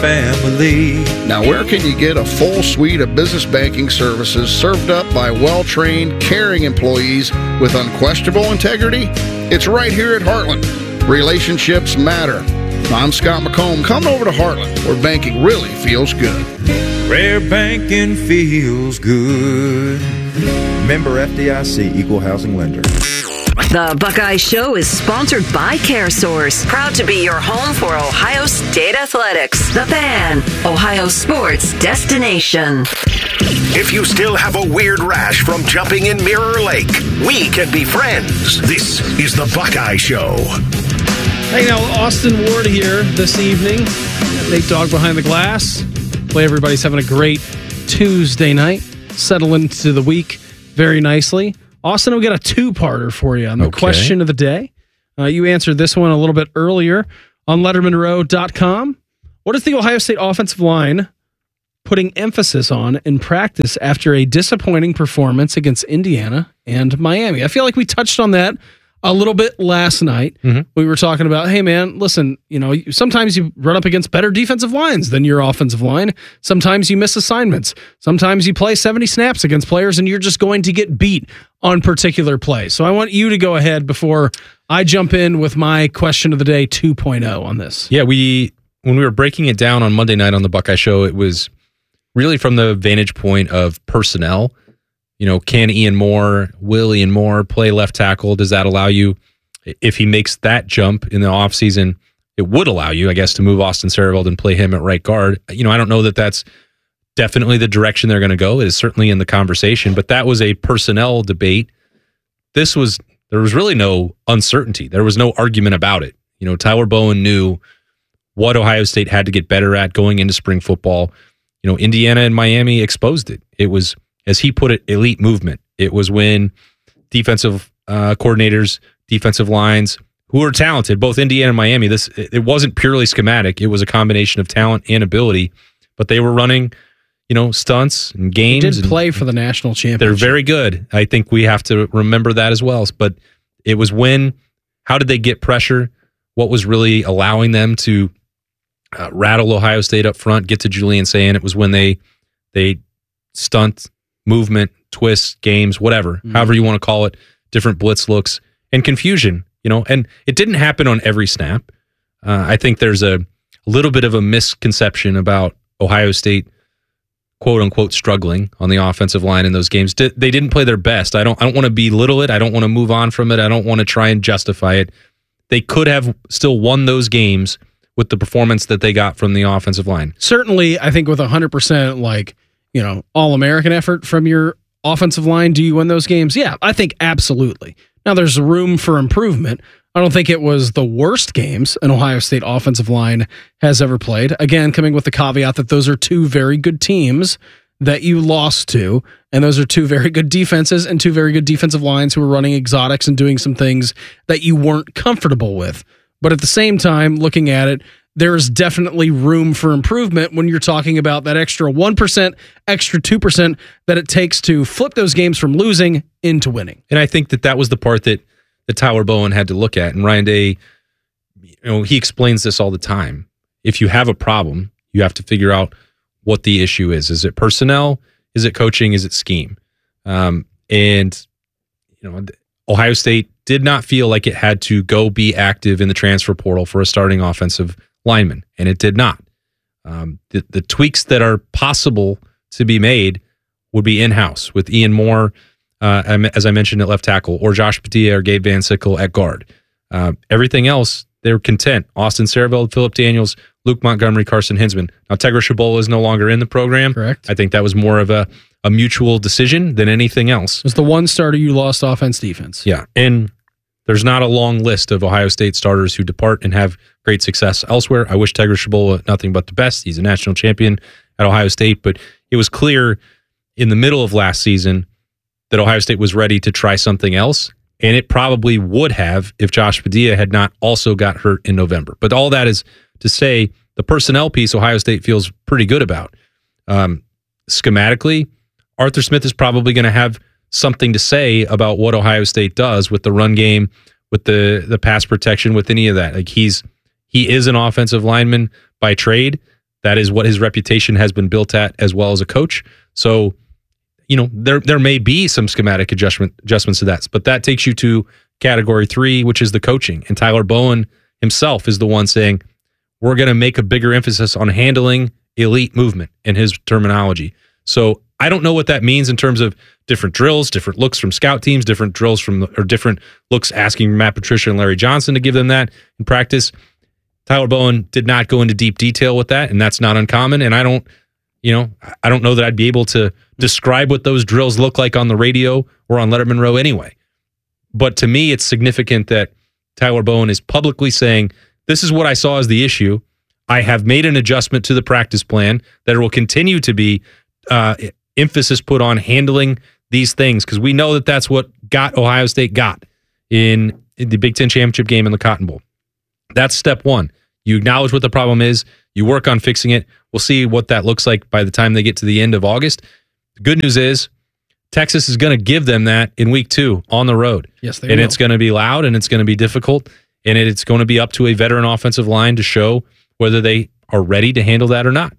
family. Now, where can you get a full suite of business banking services served up by well-trained, caring employees with unquestionable integrity? It's right here at Heartland. Relationships matter. I'm Scott McComb. Come over to Heartland, where banking really feels good. Where banking feels good. Member FDIC, Equal Housing Lender. The Buckeye Show is sponsored by CareSource, proud to be your home for Ohio State Athletics. The Fan, Ohio sports destination. If you still have a weird rash from jumping in Mirror Lake, we can be friends. This is the Buckeye Show. Hey, now, Austin Ward here this evening. Nate Dogg behind the glass. Hopefully everybody's having a great Tuesday night. Settle into the week very nicely. Austin, we got a two-parter for you on the question of the day. You answered this one a little bit earlier on LettermanRow.com. What is the Ohio State offensive line putting emphasis on in practice after a disappointing performance against Indiana and Miami? I feel like we touched on that a little bit last night. We were talking about, hey, man, listen, sometimes you run up against better defensive lines than your offensive line. Sometimes you miss assignments. Sometimes you play 70 snaps against players and you're just going to get beat on particular plays. So I want you to go ahead before I jump in with my question of the day 2.0 on this. Yeah, when we were breaking it down on Monday night on the Buckeye Show, it was really from the vantage point of personnel. Can will Ian Moore play left tackle? Does that allow you, if he makes that jump in the offseason, it would allow you, I guess, to move Austin Sehraveld and play him at right guard. I don't know that that's definitely the direction they're going to go. It is certainly in the conversation, but that was a personnel debate. There was really no uncertainty. There was no argument about it. Tyler Bowen knew what Ohio State had to get better at going into spring football. Indiana and Miami exposed it. It was, as he put it, elite movement. It was when defensive coordinators, defensive lines, who are talented, both Indiana and Miami, it wasn't purely schematic. It was a combination of talent and ability, but they were running, stunts and games. They did play for the national championship. They're very good. I think we have to remember that as well. But it was how did they get pressure? What was really allowing them to rattle Ohio State up front, get to Julian Sayin? It was when they stunt, movement, twists, games, whatever, however you want to call it, different blitz looks and confusion, and it didn't happen on every snap. I think there's a little bit of a misconception about Ohio State, quote unquote, struggling on the offensive line in those games. They didn't play their best. I don't want to belittle it. I don't want to move on from it. I don't want to try and justify it. They could have still won those games with the performance that they got from the offensive line. Certainly, I think with 100%, all-American effort from your offensive line, do you win those games? Yeah, I think absolutely. Now, there's room for improvement. I don't think it was the worst games an Ohio State offensive line has ever played. Again, coming with the caveat that those are two very good teams that you lost to, and those are two very good defenses and two very good defensive lines who were running exotics and doing some things that you weren't comfortable with. But at the same time, looking at it, there is definitely room for improvement when you're talking about that extra 1%, extra 2% that it takes to flip those games from losing into winning. And I think that was the part that Tyler Bowen had to look at. And Ryan Day, he explains this all the time. If you have a problem, you have to figure out what the issue is. Is it personnel? Is it coaching? Is it scheme? Ohio State did not feel like it had to go be active in the transfer portal for a starting offensive lineman, and it did not. The tweaks that are possible to be made would be in-house with Ian Moore, as I mentioned, at left tackle, or Josh Padilla or Gabe Van Sickle at guard. Everything else, they're content. Austin Sehraveld, Philip Daniels, Luke Montgomery, Carson Hinsman. Now, Tegra Shabola is no longer in the program. Correct. I think that was more of a mutual decision than anything else. It was the one starter you lost offense-defense. Yeah, and there's not a long list of Ohio State starters who depart and have great success elsewhere. I wish Tegra Shabola nothing but the best. He's a national champion at Ohio State, but it was clear in the middle of last season that Ohio State was ready to try something else, and it probably would have if Josh Padilla had not also got hurt in November. But all that is to say the personnel piece Ohio State feels pretty good about. Schematically, Arthur Smith is probably going to have something to say about what Ohio State does with the run game, with the pass protection, with any of that. Like he is an offensive lineman by trade. That is what his reputation has been built at, as well as a coach. So, there may be some schematic adjustments to that, but that takes you to category 3, which is the coaching. And Tyler Bowen himself is the one saying, we're going to make a bigger emphasis on handling elite movement in his terminology. So I don't know what that means in terms of different drills, different looks from scout teams, different drills or different looks asking Matt Patricia and Larry Johnson to give them that in practice. Tyler Bowen did not go into deep detail with that, and that's not uncommon. And I don't know that I'd be able to describe what those drills look like on the radio or on Letterman Row anyway. But to me, it's significant that Tyler Bowen is publicly saying, this is what I saw as the issue. I have made an adjustment to the practice plan that will continue to be emphasis put on handling these things, because we know that that's what Ohio State got in the Big Ten championship game in the Cotton Bowl. That's step one. You acknowledge what the problem is. You work on fixing it. We'll see what that looks like by the time they get to the end of August. The good news is Texas is going to give them that in week 2 on the road. Yes, they will. And will. It's going to be loud and it's going to be difficult. And it's going to be up to a veteran offensive line to show whether they are ready to handle that or not.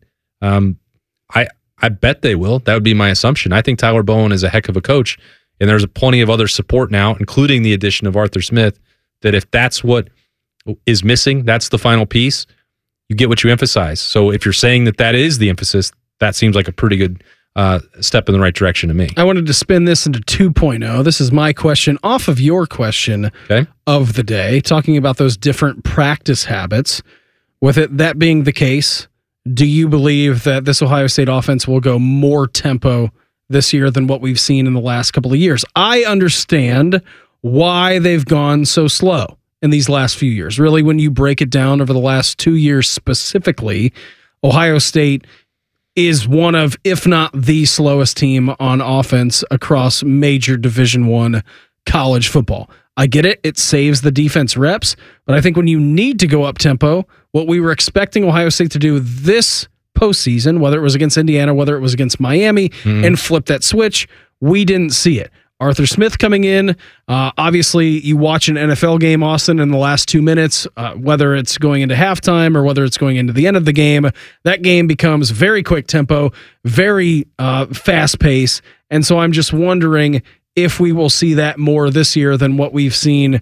I bet they will. That would be my assumption. I think Tyler Bowen is a heck of a coach, and there's plenty of other support now, including the addition of Arthur Smith, that if that's what is missing, that's the final piece, you get what you emphasize. So if you're saying that is the emphasis, that seems like a pretty good step in the right direction to me. I wanted to spin this into 2.0. This is my question off of your question of the day, talking about those different practice habits. With that being the case, do you believe that this Ohio State offense will go more tempo this year than what we've seen in the last couple of years? I understand why they've gone so slow in these last few years. Really, when you break it down over the last 2 years specifically, Ohio State is one of, if not the slowest team on offense across major Division I college football. I get it. It saves the defense reps, but I think when you need to go up tempo, what we were expecting Ohio State to do this postseason, whether it was against Indiana, whether it was against Miami, and flip that switch, we didn't see it. Arthur Smith coming in, obviously you watch an NFL game, Austin, in the last 2 minutes, whether it's going into halftime or whether it's going into the end of the game, that game becomes very quick tempo, very fast pace. And so I'm just wondering if we will see that more this year than what we've seen,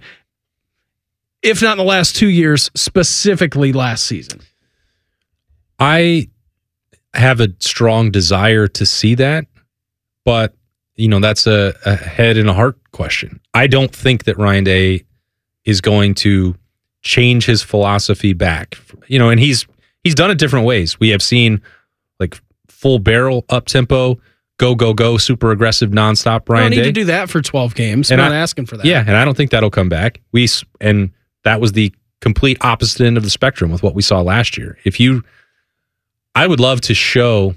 if not in the last 2 years, specifically last season. I have a strong desire to see that, but that's a head and a heart question. I don't think that Ryan Day is going to change his philosophy back. And he's done it different ways. We have seen like full barrel up tempo, go, super aggressive, nonstop Ryan Day. You don't need to do that for 12 games. I'm not asking for that. Yeah, and I don't think that'll come back. And that was the complete opposite end of the spectrum with what we saw last year. I would love to show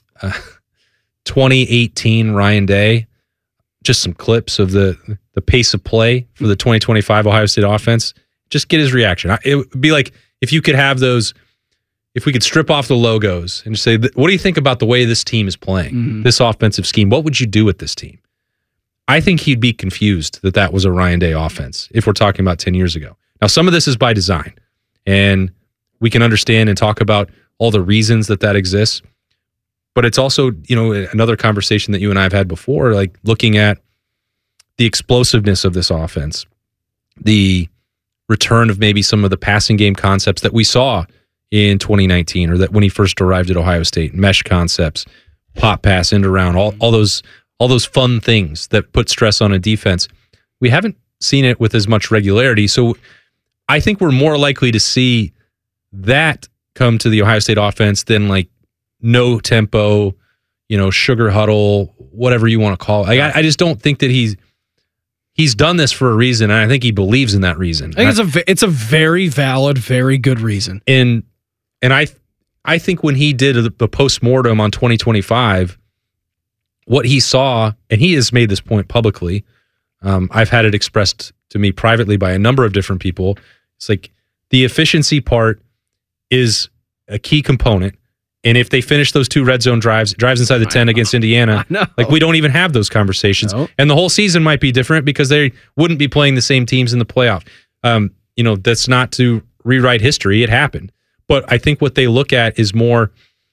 2018 Ryan Day, just some clips of the pace of play for the 2025 Ohio State offense. Just get his reaction. It would be like if you could have those, if we could strip off the logos and just say, what do you think about the way this team is playing, this offensive scheme? What would you do with this team? I think he'd be confused that was a Ryan Day offense if we're talking about 10 years ago. Now, some of this is by design, and we can understand and talk about all the reasons that exists. But it's also, another conversation that you and I have had before, like looking at the explosiveness of this offense, the return of maybe some of the passing game concepts that we saw in 2019, or that when he first arrived at Ohio State, mesh concepts, pop pass, end around, all those fun things that put stress on a defense. We haven't seen it with as much regularity. So I think we're more likely to see that come to the Ohio State offense than like no tempo, sugar huddle, whatever you want to call it. I just don't think that he's done this for a reason, and I think he believes in that reason. I think it's a very valid, very good reason. And I think when he did the postmortem on 2025, what he saw, and he has made this point publicly, I've had it expressed to me privately by a number of different people. It's like the efficiency part is a key component. And if they finish those 2 red zone drives inside the 10 against Indiana, like we don't even have those conversations. No. And the whole season might be different because they wouldn't be playing the same teams in the playoff. That's not to rewrite history. It happened. But I think what they look at is more,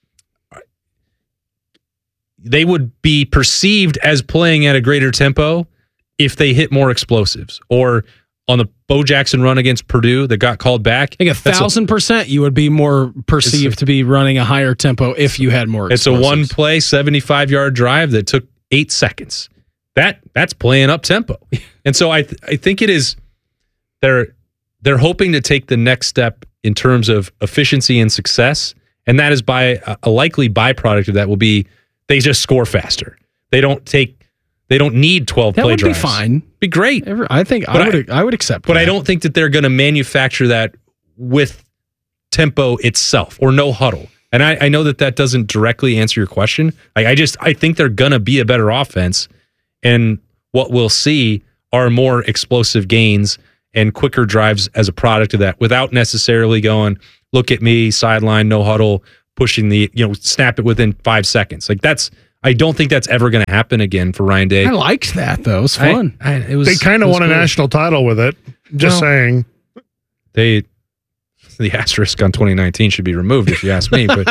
they would be perceived as playing at a greater tempo if they hit more explosives. Or on the Bo Jackson run against Purdue that got called back. I think 1,000% you would be more perceived to be running a higher tempo if you had more explosives. It's a one play, 75-yard drive that took 8 seconds. That's playing up tempo. And so I think it is, they're hoping to take the next step in terms of efficiency and success. And that is by a likely byproduct of that will be they just score faster. They don't need 12 play drives. That would be fine. Be great. I think I would accept but that. I don't think that they're going to manufacture that with tempo itself or no huddle. And I know that doesn't directly answer your question. I think they're going to be a better offense. And what we'll see are more explosive gains and quicker drives as a product of that without necessarily going, look at me, sideline, no huddle, pushing snap it within 5 seconds. I don't think that's ever going to happen again for Ryan Day. I liked that, though. It was fun. They kind of won a national title with it. Just saying. The asterisk on 2019 should be removed, if you ask me. But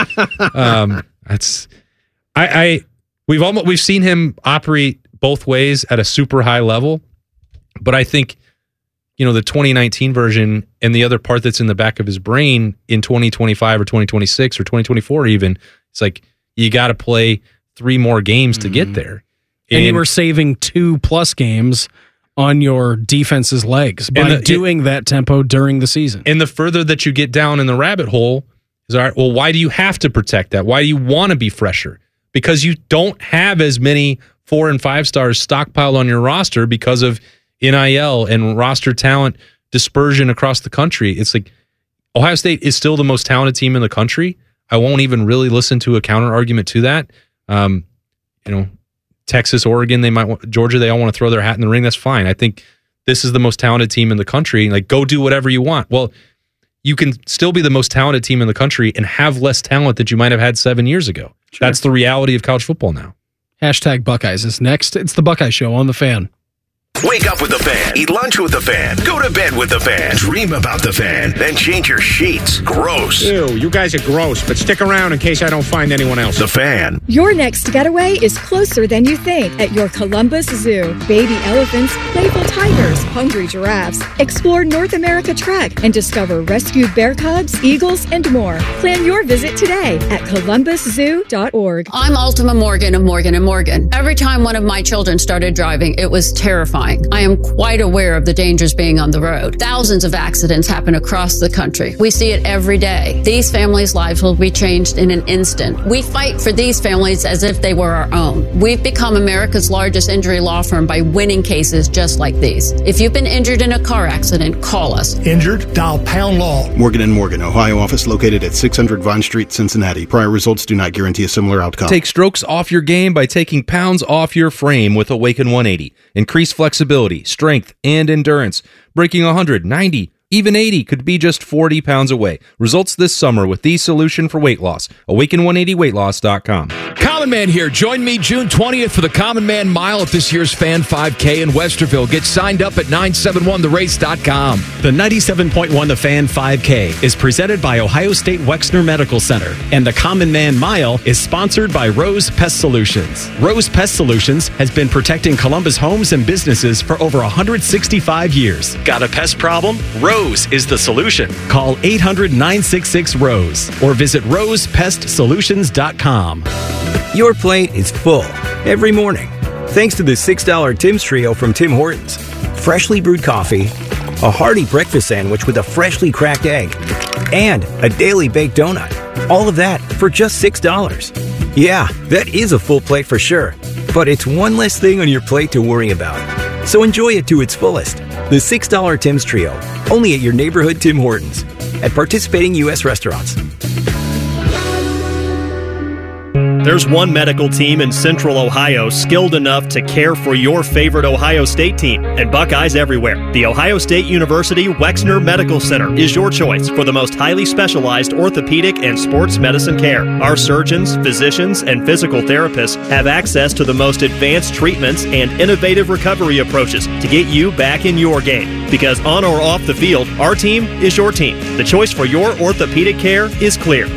we've seen him operate both ways at a super high level. But I think, the 2019 version and the other part that's in the back of his brain in 2025 or 2026 or 2024 even, it's like you got to play 3 more games to get there. And you were saving 2+ games on your defense's legs by doing that tempo during the season. And the further that you get down in the rabbit hole is, all right, well, why do you have to protect that? Why do you want to be fresher? Because you don't have as many 4 and 5 stars stockpiled on your roster because of NIL and roster talent dispersion across the country. It's like Ohio State is still the most talented team in the country. I won't even really listen to a counter argument to that. Texas, Oregon, Georgia, they all want to throw their hat in the ring. That's fine. I think this is the most talented team in the country. Like, go do whatever you want. Well, you can still be the most talented team in the country and have less talent that you might have had 7 years ago. Sure. That's the reality of college football now. # Buckeyes is next. It's the Buckeye Show on the Fan. Wake up with the Fan. Eat lunch with the Fan. Go to bed with the Fan. Dream about the Fan. Then change your sheets. Gross. Ew, you guys are gross, but stick around in case I don't find anyone else. The Fan. Your next getaway is closer than you think at your Columbus Zoo. Baby elephants, playful tigers, hungry giraffes. Explore North America Trek and discover rescued bear cubs, eagles, and more. Plan your visit today at columbuszoo.org. I'm Ultima Morgan of Morgan & Morgan. Every time one of my children started driving, it was terrifying. I am quite aware of the dangers being on the road. Thousands of accidents happen across the country. We see it every day. These families' lives will be changed in an instant. We fight for these families as if they were our own. We've become America's largest injury law firm by winning cases just like these. If you've been injured in a car accident, call us. Injured? Dial Pound Law. Morgan & Morgan, Ohio office located at 600 Vine Street, Cincinnati. Prior results do not guarantee a similar outcome. Take strokes off your game by taking pounds off your frame with Awaken 180. Increase flexibility, strength, and endurance. Breaking 100, 90, even 80 could be just 40 pounds away. Results this summer with the solution for weight loss. Awaken180weightloss.com. Common Man here. Join me June 20th for the Common Man Mile at this year's Fan 5K in Westerville. Get signed up at 971therace.com. The 97.1 The Fan 5K is presented by Ohio State Wexner Medical Center, and the Common Man Mile is sponsored by Rose Pest Solutions. Rose Pest Solutions has been protecting Columbus homes and businesses for over 165 years. Got a pest problem? Rose is the solution. Call 800-966-ROSE or visit rosepestsolutions.com. Your plate is full every morning thanks to the $6 Tim's Trio from Tim Hortons. Freshly brewed coffee, a hearty breakfast sandwich with a freshly cracked egg, and a daily baked donut. All of that for just $6. Yeah, that is a full plate for sure, but it's one less thing on your plate to worry about. So enjoy it to its fullest. The $6 Tim's Trio, only at your neighborhood Tim Hortons, at participating U.S. restaurants. There's one medical team in Central Ohio skilled enough to care for your favorite Ohio State team, and Buckeyes everywhere. The Ohio State University Wexner Medical Center is your choice for the most highly specialized orthopedic and sports medicine care. Our surgeons, physicians, and physical therapists have access to the most advanced treatments and innovative recovery approaches to get you back in your game. Because on or off the field, our team is your team. The choice for your orthopedic care is clear.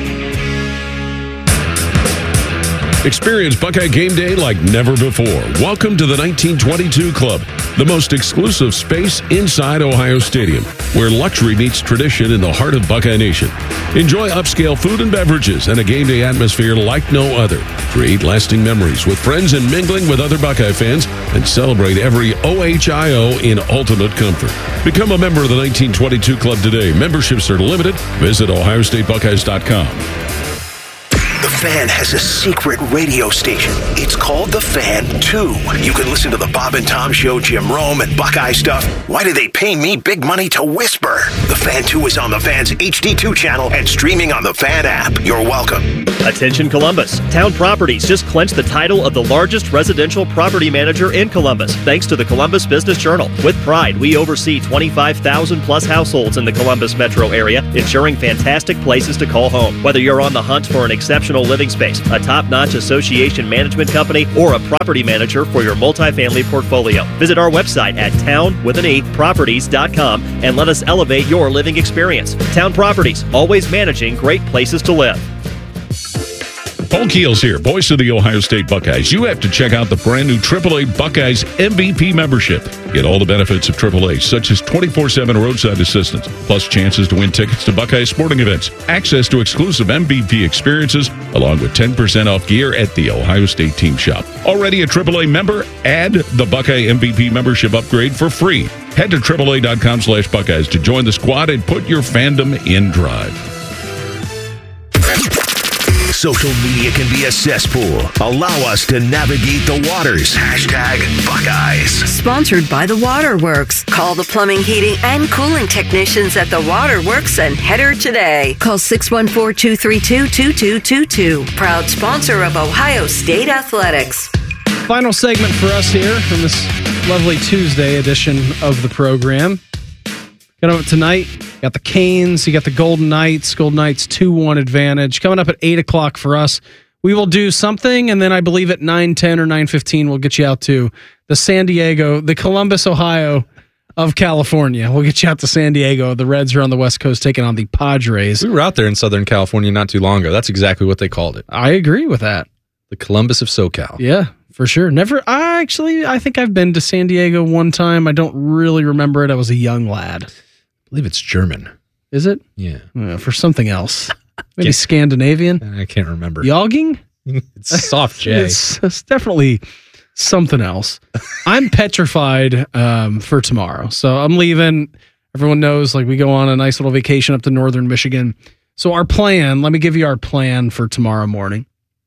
Experience Buckeye Game Day like never before. Welcome to the 1922 Club, the most exclusive space inside Ohio Stadium, where luxury meets tradition in the heart of Buckeye Nation. Enjoy upscale food and beverages and a game day atmosphere like no other. Create lasting memories with friends and mingling with other Buckeye fans, and celebrate every OHIO in ultimate comfort. Become a member of the 1922 Club today. Memberships are limited. Visit OhioStateBuckeyes.com. The Fan has a secret radio station. It's called The Fan 2. You can listen to the Bob and Tom Show, Jim Rome, and Buckeye stuff. Why do they pay me big money to whisper? The Fan 2 is on the Fan's HD2 channel and streaming on the Fan app. You're welcome. Attention Columbus. Town Properties just clinched the title of the largest residential property manager in Columbus, thanks to the Columbus Business Journal. With pride, we oversee 25,000 plus households in the Columbus metro area, ensuring fantastic places to call home. Whether you're on the hunt for an exceptional living space, a top-notch association management company, or a property manager for your multifamily portfolio, visit our website at town-properties.com and let us elevate your living experience. Town Properties, always managing great places to live. Paul Keels here, voice of the Ohio State Buckeyes. You have to check out the brand new AAA Buckeyes MVP membership. Get all the benefits of AAA, such as 24/7 roadside assistance, plus chances to win tickets to Buckeye sporting events, access to exclusive MVP experiences, along with 10% off gear at the Ohio State team shop. Already a AAA member? Add the Buckeye MVP membership upgrade for free. Head to AAA.com/Buckeyes to join the squad and put your fandom in drive. Social media can be a cesspool. Allow us to navigate the waters. #Buckeyes. Sponsored by the Waterworks. Call the plumbing, heating, and cooling technicians at the Waterworks and header today. Call 614-232-2222. Proud sponsor of Ohio State Athletics. Final segment for us here on this lovely Tuesday edition of the program. Got up tonight. Got the Canes. You got the Golden Knights. Golden Knights 2-1 advantage. Coming up at 8 o'clock for us. We will do something, and then I believe at 9:10 or 9:15 we'll get you out to the Columbus, Ohio of California. We'll get you out to San Diego. The Reds are on the West Coast taking on the Padres. We were out there in Southern California not too long ago. That's exactly what they called it. I agree with that. The Columbus of SoCal. Yeah, for sure. I think I've been to San Diego one time. I don't really remember it. I was a young lad. I believe it's German. Is it? Yeah. For something else. Maybe Scandinavian? I can't remember. Jogging? It's soft J. It's definitely something else. I'm petrified for tomorrow. So I'm leaving. Everyone knows, we go on a nice little vacation up to northern Michigan. So our plan, let me give you our plan for tomorrow morning.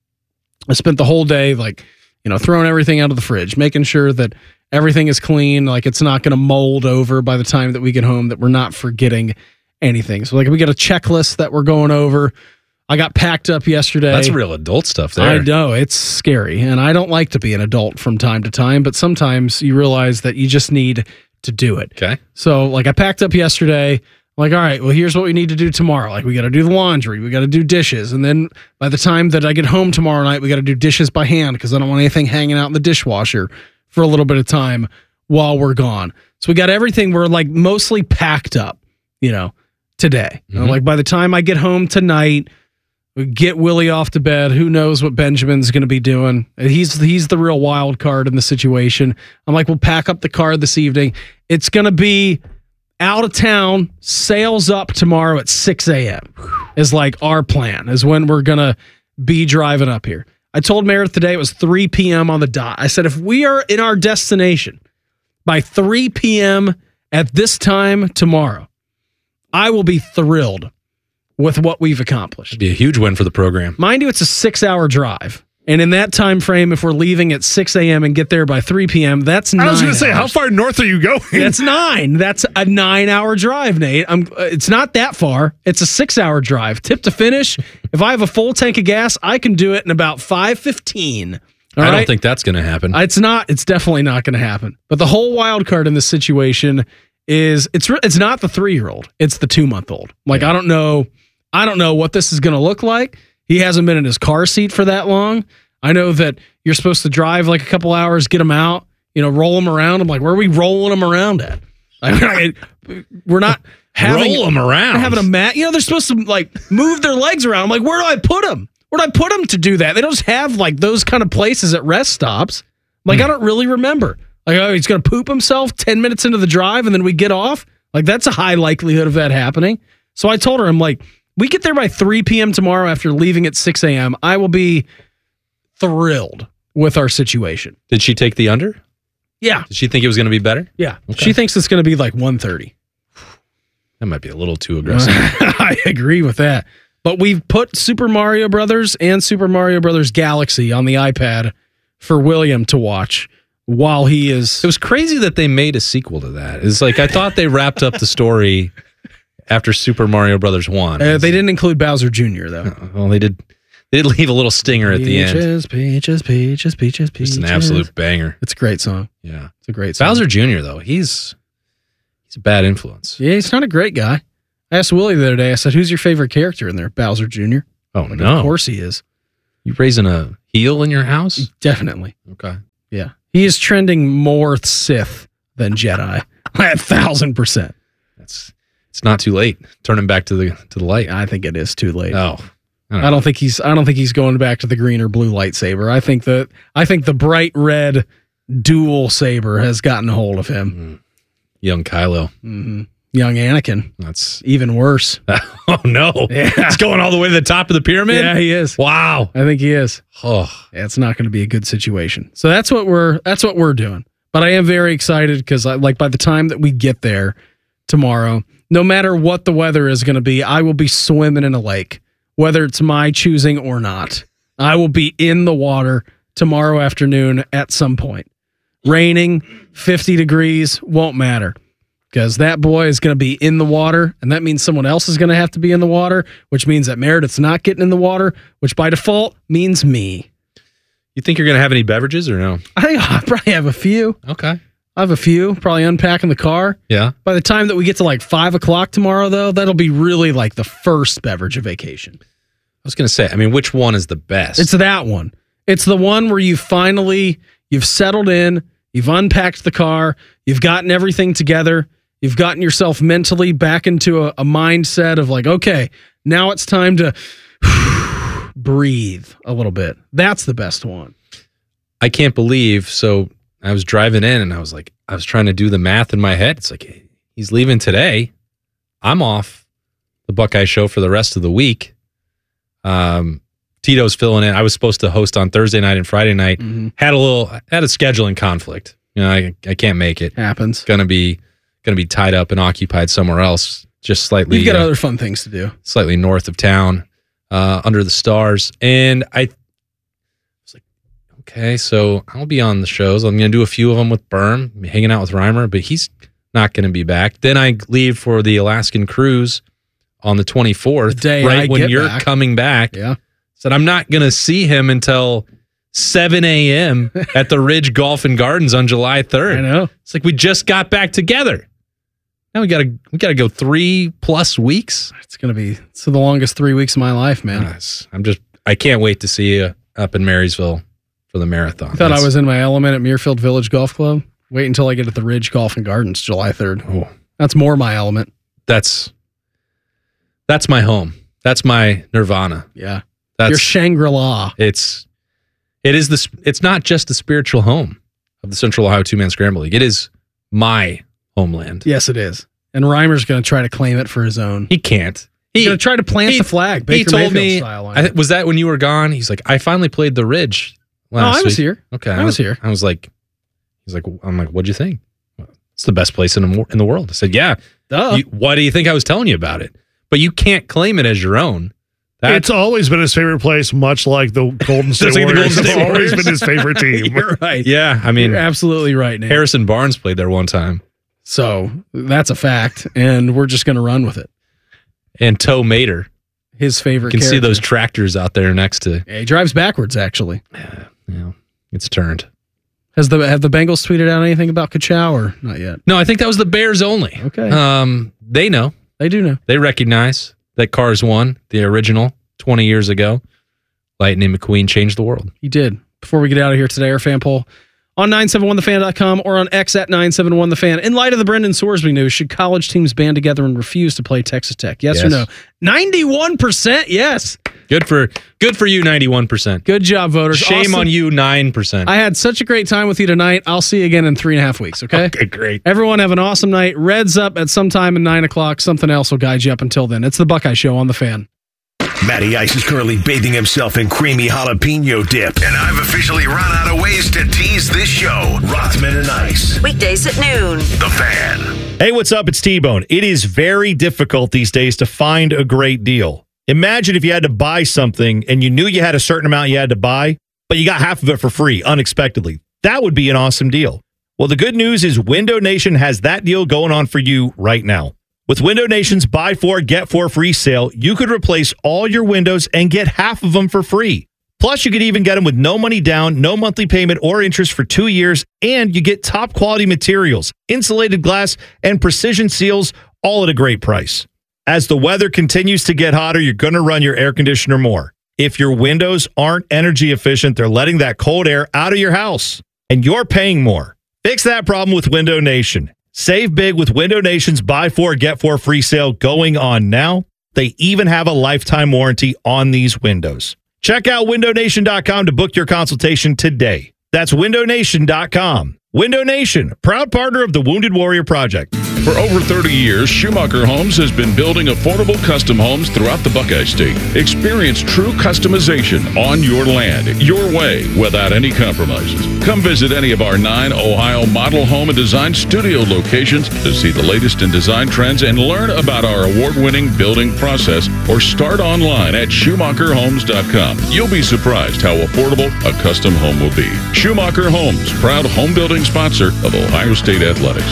I spent the whole day, throwing everything out of the fridge, making sure that everything is clean, it's not going to mold over by the time that we get home, that we're not forgetting anything. So, we got a checklist that we're going over. I got packed up yesterday. That's real adult stuff there. I know, it's scary, and I don't like to be an adult from time to time, but sometimes you realize that you just need to do it. Okay. So, I packed up yesterday. All right, well, here's what we need to do tomorrow. We got to do the laundry. We got to do dishes. And then by the time that I get home tomorrow night, we got to do dishes by hand because I don't want anything hanging out in the dishwasher for a little bit of time while we're gone. So we got everything. We're mostly packed up, today. Mm-hmm. By the time I get home tonight, we get Willie off to bed. Who knows what Benjamin's going to be doing? He's the real wild card in the situation. I'm we'll pack up the car this evening. It's going to be out of town, sails up tomorrow at 6 a.m. is our plan, is when we're going to be driving up here. I told Meredith today it was 3 p.m. on the dot. I said, if we are in our destination by 3 p.m. at this time tomorrow, I will be thrilled with what we've accomplished. It'd be a huge win for the program. Mind you, it's a 6-hour drive. And in that time frame, if we're leaving at 6 a.m. and get there by 3 p.m., that's 9 I was going to say, how hours. far north are you going? That's 9. That's a 9-hour drive, Nate. It's not that far. It's a 6-hour drive. Tip to finish, if I have a full tank of gas, I can do it in about 5:15. I don't think that's going to happen. It's not. It's definitely not going to happen. But the whole wild card in this situation is it's not the 3-year-old. It's the 2-month-old. Like, I don't know what this is going to look like. He hasn't been in his car seat for that long. I know that you're supposed to drive like a couple hours, get him out, roll him around. I'm like, where are we rolling him around at? We're not having roll him around. We're having a mat. They're supposed to like move their legs around. I'm like, where do I put them? Where do I put them to do that? They don't just have like those kind of places at rest stops. Like, I don't really remember. Like, oh, he's going to poop himself 10 minutes into the drive and then we get off. Like, that's a high likelihood of that happening. So I told her, I'm like, we get there by 3 p.m. tomorrow after leaving at 6 a.m. I will be thrilled with our situation. Did she take the under? Yeah. Did she think it was going to be better? Yeah. Okay. She thinks it's going to be like 1:30. That might be a little too aggressive. I agree with that. But we've put Super Mario Brothers and Super Mario Brothers Galaxy on the iPad for William to watch while he is... It was crazy that they made a sequel to that. It's like, I thought they wrapped up the story after Super Mario Brothers 1. They didn't include Bowser Jr., though. Well, they did leave a little stinger at the end. Peaches. Just an absolute banger. It's a great song. Yeah. It's a great song. Bowser Jr., though, he's a bad influence. Yeah, he's not a great guy. I asked Willie the other day, I said, who's your favorite character in there? Bowser Jr.? Oh, no. Of course he is. You raising a heel in your house? Definitely. Okay. Yeah. He is trending more Sith than Jedi. 1,000%. It's not too late. Turn him back to the light. I think it is too late. Oh. I don't think he's going back to the green or blue lightsaber. I think the bright red dual saber has gotten a hold of him. Young Kylo. Mm-hmm. Young Anakin. That's even worse. Oh no. Yeah. He's going all the way to the top of the pyramid? Yeah, he is. Wow. I think he is. Oh. Yeah, it's not going to be a good situation. So that's what we're doing. But I am very excited because by the time that we get there tomorrow, no matter what the weather is going to be, I will be swimming in a lake, whether it's my choosing or not. I will be in the water tomorrow afternoon at some point. Raining, 50 degrees, won't matter. Because that boy is going to be in the water, and that means someone else is going to have to be in the water, which means that Meredith's not getting in the water, which by default means me. You think you're going to have any beverages or no? I think I'll probably have a few. Okay. I have a few, probably unpacking the car. Yeah. By the time that we get to like 5 o'clock tomorrow, though, that'll be really like the first beverage of vacation. I was going to say, which one is the best? It's that one. It's the one where you've settled in, you've unpacked the car, you've gotten everything together, you've gotten yourself mentally back into a mindset of like, okay, now it's time to breathe a little bit. That's the best one. I can't believe. So I was driving in and I was trying to do the math in my head. It's like, hey, he's leaving today. I'm off the Buckeye Show for the rest of the week. Tito's filling in. I was supposed to host on Thursday night and Friday night. Mm-hmm. Had a scheduling conflict. I can't make it. Happens. Gonna be tied up and occupied somewhere else, just slightly. You've got other fun things to do. Slightly north of town, under the stars. And I was like, okay, so I'll be on the shows. I'm going to do a few of them with Berm, hanging out with Reimer, but he's not going to be back. Then I leave for the Alaskan cruise on the 24th, the day right when you're coming back. Yeah. Said I'm not going to see him until 7 a.m. at the Ridge Golf and Gardens on July 3rd. I know. It's like we just got back together. Now we gotta go 3+ weeks. It's the longest 3 weeks of my life, man. Yes. I can't wait to see you up in Marysville for the marathon. I thought I was in my element at Muirfield Village Golf Club. Wait until I get at the Ridge Golf and Gardens July 3rd. Oh. That's more my element. That's my home. That's my nirvana. Yeah. Your Shangri-La. It's not just the spiritual home of the Central Ohio Two-Man Scramble League. It is my homeland. Yes, it is. And Reimer's going to try to claim it for his own. He can't. He's going to try to plant the flag. Baker he told Mayfield me, style was that when you were gone? He's like, I finally played the Ridge last I was week. here. Okay. I was here. I was like, I'm like, what'd you think? It's the best place in the world. I said, yeah. Duh. Why do you think I was telling you about it? But you can't claim it as your own. It's always been his favorite place, much like the Golden State Warriors. It's always been his favorite team. You're right. Yeah, I mean, You're absolutely right, Nate. Harrison Barnes played there one time. So that's a fact, and we're just going to run with it. And Toe Mater. His favorite You can see character. those tractors out there next to... Yeah, he drives backwards, actually. Yeah, it's turned. Have the Bengals tweeted out anything about Kachow or not yet? No, I think that was the Bears only. Okay. They know. They do know. They recognize that Cars 1, the original, 20 years ago. Lightning McQueen changed the world. He did. Before we get out of here today, our fan poll on 971thefan.com or on X at 971thefan. In light of the Brendan Sorsby news, should college teams band together and refuse to play Texas Tech? Yes or no? 91% yes. Good for you, 91%. Good job, voters. Shame Austin, on you, 9%. I had such a great time with you tonight. I'll see you again in 3.5 weeks, okay? Okay, great. Everyone have an awesome night. Red's up at some time at 9 o'clock. Something else will guide you up until then. It's the Buckeye Show on the Fan. Matty Ice is currently bathing himself in creamy jalapeno dip. And I've officially run out of ways to tease this show. Rothman and Ice. Weekdays at noon. The Fan. Hey, what's up? It's T-Bone. It is very difficult these days to find a great deal. Imagine if you had to buy something and you knew you had a certain amount you had to buy, but you got half of it for free unexpectedly. That would be an awesome deal. Well, the good news is Window Nation has that deal going on for you right now. With Window Nation's Buy 4, Get 4 free sale, you could replace all your windows and get half of them for free. Plus, you could even get them with no money down, no monthly payment or interest for 2 years, and you get top quality materials, insulated glass, and precision seals, all at a great price. As the weather continues to get hotter, you're going to run your air conditioner more. If your windows aren't energy efficient, they're letting that cold air out of your house, and you're paying more. Fix that problem with Window Nation. Save big with Window Nation's Buy 4, Get 4 free sale going on now. They even have a lifetime warranty on these windows. Check out windownation.com to book your consultation today. That's windownation.com. Window Nation, proud partner of the Wounded Warrior Project. For over 30 years, Schumacher Homes has been building affordable custom homes throughout the Buckeye State. Experience true customization on your land, your way, without any compromises. Come visit any of our 9 Ohio model home and design studio locations to see the latest in design trends and learn about our award-winning building process, or start online at SchumacherHomes.com. You'll be surprised how affordable a custom home will be. Schumacher Homes, proud home building sponsor of Ohio State Athletics.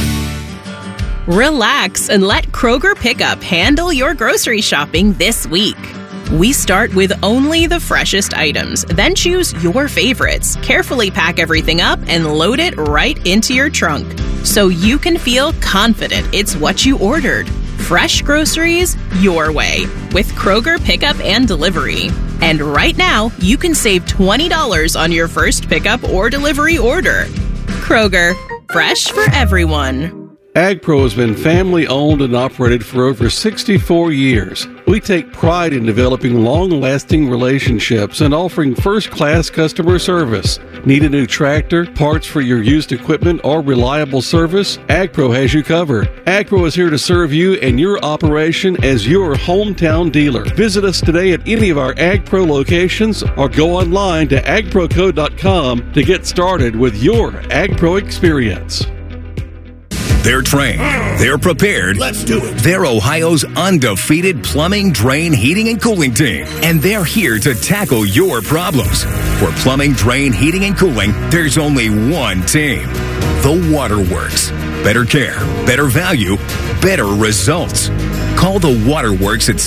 Relax and let Kroger Pickup handle your grocery shopping this week. We start with only the freshest items, then choose your favorites, carefully pack everything up, and load it right into your trunk so you can feel confident it's what you ordered. Fresh groceries your way with Kroger Pickup and Delivery. And right now, you can save $20 on your first pickup or delivery order. Kroger, fresh for everyone. AgPro has been family-owned and operated for over 64 years. We take pride in developing long-lasting relationships and offering first-class customer service. Need a new tractor, parts for your used equipment, or reliable service? AgPro has you covered. AgPro is here to serve you and your operation as your hometown dealer. Visit us today at any of our AgPro locations or go online to agproco.com to get started with your AgPro experience. They're trained. They're prepared. Let's do it. They're Ohio's undefeated plumbing, drain, heating, and cooling team. And they're here to tackle your problems. For plumbing, drain, heating, and cooling, there's only one team. The Waterworks. Better care, better value, better results. Call the Waterworks at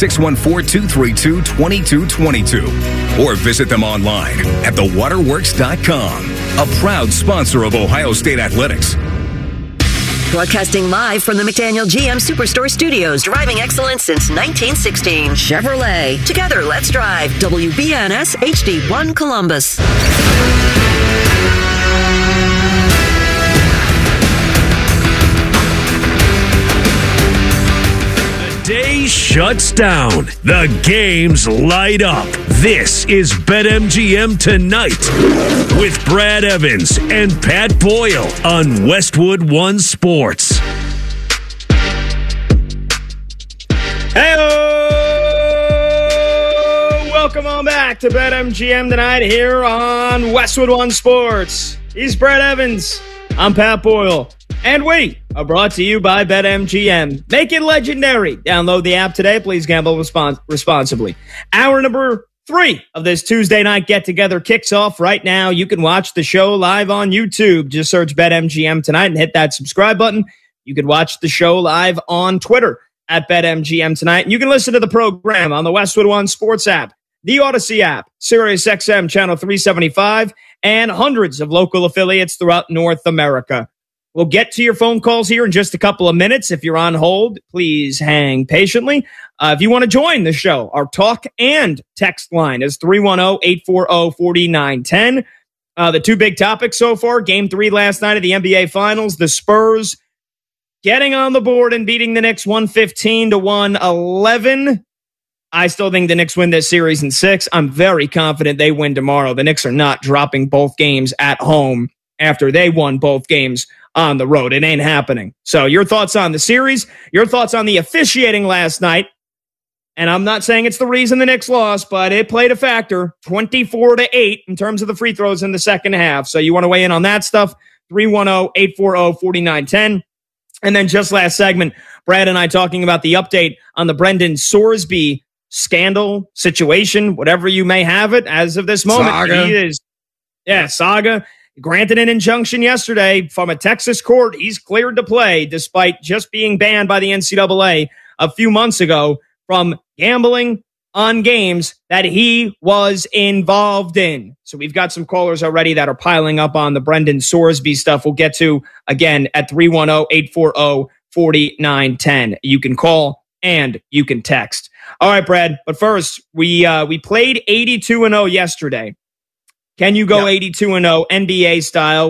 614-232-2222 or visit them online at thewaterworks.com. A proud sponsor of Ohio State Athletics. Broadcasting live from the McDaniel GM Superstore Studios, driving excellence since 1916. Chevrolet. Together, let's drive. WBNS HD1 Columbus. Day shuts down. The games light up. This is BetMGM Tonight with Brad Evans and Pat Boyle on Westwood One Sports. Hey-o! Welcome on back to BetMGM Tonight here on Westwood One Sports. He's Brad Evans. I'm Pat Boyle. And we are brought to you by BetMGM. Make it legendary. Download the app today. Please gamble responsibly. Hour number 3 of this Tuesday night get-together kicks off right now. You can watch the show live on YouTube. Just search BetMGM tonight and hit that subscribe button. You can watch the show live on Twitter at BetMGM tonight. And you can listen to the program on the Westwood One Sports app, the Odyssey app, SiriusXM Channel 375, and hundreds of local affiliates throughout North America. We'll get to your phone calls here in just a couple of minutes. If you're on hold, please hang patiently. If you want to join the show, our talk and text line is 310-840-4910. The two big topics so far, Game 3 last night of the NBA Finals, the Spurs getting on the board and beating the Knicks 115-111. I still think the Knicks win this series in 6. I'm very confident they win tomorrow. The Knicks are not dropping both games at home after they won both games on the road. It ain't happening. So your thoughts on the series, your thoughts on the officiating last night. And I'm not saying it's the reason the Knicks lost, but it played a factor, 24-8 in terms of the free throws in the second half. So you want to weigh in on that stuff, 310-840-4910. And then just last segment, Brad and I talking about the update on the Brendan Sorsby scandal situation, whatever you may have it as of this moment. Saga. Saga. Granted an injunction yesterday from a Texas court. He's cleared to play despite just being banned by the NCAA a few months ago from gambling on games that he was involved in. So we've got some callers already that are piling up on the Brendan Sorsby stuff. We'll get to again at 310-840-4910. You can call and you can text. All right, Brad. But first, we played 82-0 yesterday. Can you go 82-0 NBA style